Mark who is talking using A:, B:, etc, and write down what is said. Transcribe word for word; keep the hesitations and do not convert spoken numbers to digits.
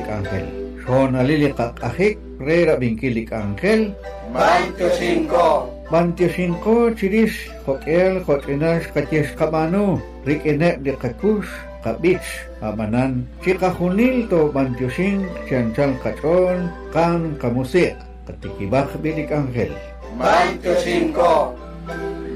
A: bilik Ángel. Son alili kakahik, rera binkilik Ángel.
B: veinticinco.
A: veinticinco chiris, hotel, hotinas, kaches kamano, rikinek de kakus, kabits, amanan. Chika hunil to veinticinco, chanchan kachon, kan kamusik, katikibak bilik Ángel.
B: veinticinco.